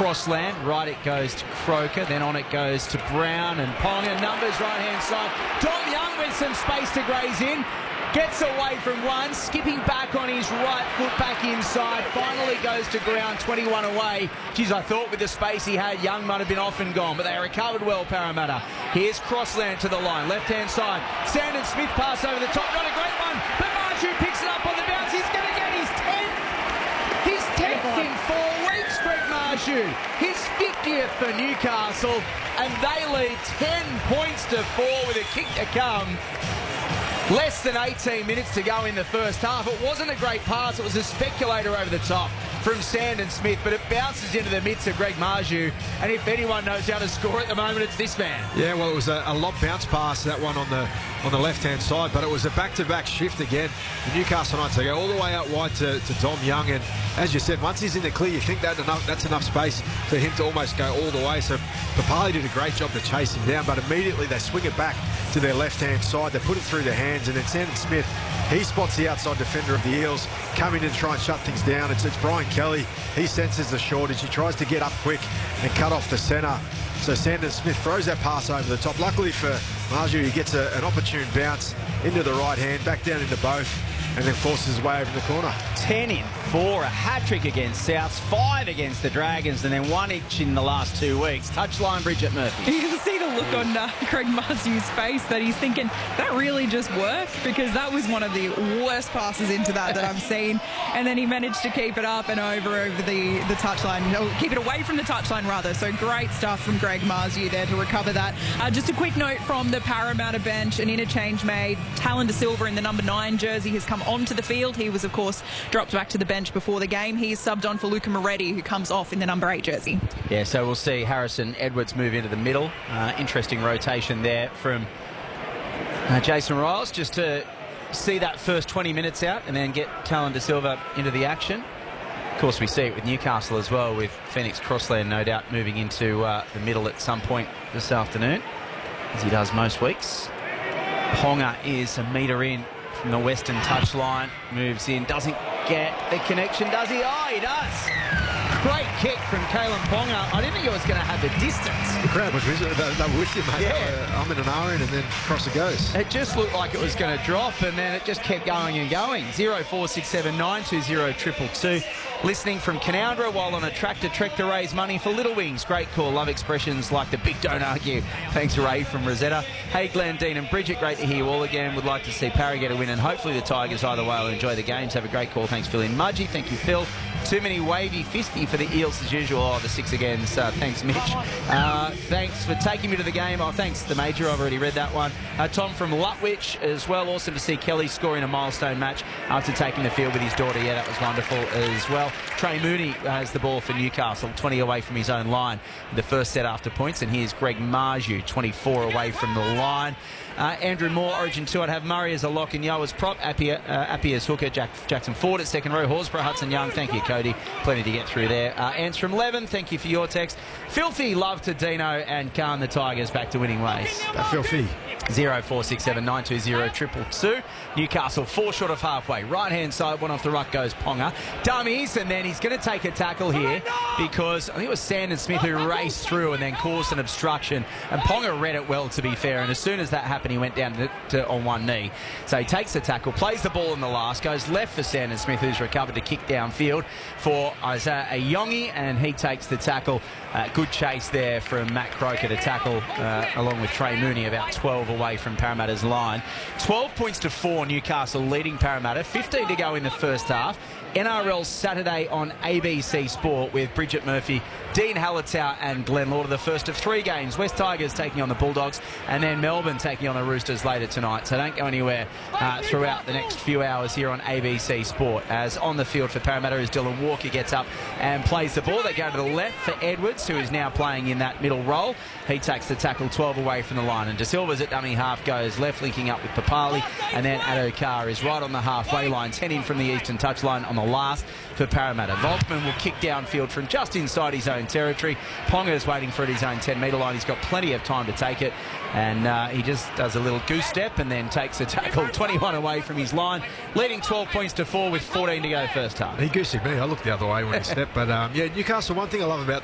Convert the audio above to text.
Crossland. Right it goes to Croker. Then on it goes to Brown and Ponga. Numbers right-hand side. Dom Young with some space to graze in. Gets away from one, skipping back on his right foot back inside. Finally goes to ground, 21 away. Geez, I thought with the space he had, Young might have been off and gone, but they recovered well, Parramatta. Here's Crossland to the line, left-hand side. Sandon Smith pass over the top, not a great one, but Marju picks it up on the bounce. He's going to get his 10th. His 10th in 4 weeks, Greg Marju. His 50th for Newcastle, and they lead 10 points to 4 with a kick to come. Less than 18 minutes to go in the first half. It wasn't a great pass. It was a speculator over the top from Sandon Smith, but it bounces into the midst of Greg Marju. And if anyone knows how to score at the moment, it's this man. Yeah, well, it was a lob bounce pass, that one on the left-hand side, but it was a back-to-back shift again. The Newcastle Knights, they go all the way out wide to Dom Young, and as you said, once he's in the clear, you think that's enough space for him to almost go all the way. So Papali did a great job to chase him down, but immediately they swing it back to their left-hand side. They put it through their hands, and then Sandon Smith, he spots the outside defender of the Eels, come in and try and shut things down. It's Brian Kelly. He senses the shortage. He tries to get up quick and cut off the centre. So Sandon Smith throws that pass over the top. Luckily for Marju, he gets an opportune bounce into the right hand, back down into both, and then forces his way over the corner. 10 in 4, a hat-trick against Souths, 5 against the Dragons, and then 1 each in the last 2 weeks. Touchline, Bridget Murphy. You can see the look on Greg Marju's face that he's thinking, that really just worked? Because that was one of the worst passes into that I've seen. And then he managed to keep it up and over the touchline, keep it away from the touchline rather. So great stuff from Greg Marju there to recover that. Just a quick note from the Parramatta bench, an interchange made. Talon De Silva in the number 9 jersey has come onto the field. He was, of course, dropped back to the bench before the game. He's subbed on for Luca Moretti, who comes off in the number 8 jersey. Yeah, so we'll see Harrison Edwards move into the middle. Interesting rotation there from Jason Riles, just to see that first 20 minutes out and then get Talon De Silva into the action. Of course, we see it with Newcastle as well, with Phoenix Crossland no doubt moving into the middle at some point this afternoon, as he does most weeks. Ponga is a metre in from the western touchline, moves in, doesn't get the connection, does he? Oh, he does. Great kick from Kalen Ponga. I didn't think it was going to have the distance. The crowd was with you. They were with you, mate. Yeah. I'm in an iron, and then across it goes. It just looked like it was going to drop, and then it just kept going and going. 0467 920 222. Listening from Canowindra while on a tractor trek to raise money for Little Wings. Great call. Love expressions like the big don't argue. Thanks, Ray from Rosetta. Hey, Glenn, Dean and Bridget, great to hear you all again. Would like to see Parry get a win, and hopefully the Tigers either way will enjoy the games. Have a great call. Thanks, Phil in Mudgee. Thank you, Phil. Too many wavy fisty for the Eels as usual. Oh, the 6 again. So thanks, Mitch. Thanks for taking me to the game. Oh, thanks, the Major. I've already read that one. Tom from Lutwich as well. Awesome to see Kelly scoring a milestone match after taking the field with his daughter. Yeah, that was wonderful as well. Trey Mooney has the ball for Newcastle, 20 away from his own line. The first set after points. And here's Greg Marju, 24 away from the line. Andrew Moore, Origin 2. I'd have Murray as a lock and Yo as prop. Appy as hooker. Jackson Ford at second row. Horsburgh, Hudson Young. Thank you, Cody. Plenty to get through there. Ants from Levin, thank you for your text. Filthy love to Dino and Khan, the Tigers back to winning ways. Filthy. 0467 920 222. Newcastle 4 short of halfway. Right hand side, one off the ruck goes Ponga. Dummies, and then he's going to take a tackle here because I think it was Sandon Smith who raced through and then caused an obstruction. And Ponga read it well, to be fair. And as soon as that happened, he went down on one knee. So he takes the tackle, plays the ball in the last, goes left for Sandon Smith, who's recovered to kick downfield for Isaiah Ayongi, and he takes the tackle. Good chase there from Matt Croker to tackle along with Trey Mooney, about 12 away from Parramatta's line. 12 points to 4, Newcastle leading Parramatta. 15 to go in the first half. NRL Saturday on ABC Sport with Bridget Murphy, Dean Hallertau and Glenn Lauder. The first of 3 games. West Tigers taking on the Bulldogs, and then Melbourne taking on the Roosters later tonight. So don't go anywhere throughout the next few hours here on ABC Sport. As on the field for Parramatta is Dylan Walker, gets up and plays the ball. They go to the left for Edwards, who is now playing in that middle role. He takes the tackle 12 away from the line, and De Silva's at dummy half, goes left, linking up with Papali, and then Addo-Carr is right on the halfway line, 10 in from the eastern touchline on the last for Parramatta. Volkman will kick downfield from just inside his own territory. Ponga is waiting for it at his own 10-metre line. He's got plenty of time to take it, and he just does a little goose step and then takes a tackle 21 away from his line, leading 12 points to 4 with 14 to go first half. He goosed me. I looked the other way when he stepped, but yeah, Newcastle, one thing I love about